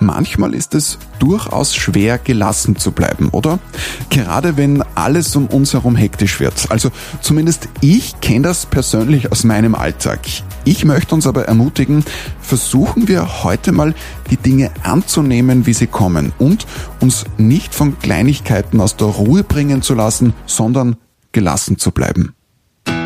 Manchmal ist es durchaus schwer, gelassen zu bleiben, oder? Gerade wenn alles um uns herum hektisch wird. Also zumindest ich kenne das persönlich aus meinem Alltag. Ich möchte uns aber ermutigen, versuchen wir heute mal die Dinge anzunehmen, wie sie kommen und uns nicht von Kleinigkeiten aus der Ruhe bringen zu lassen, sondern gelassen zu bleiben.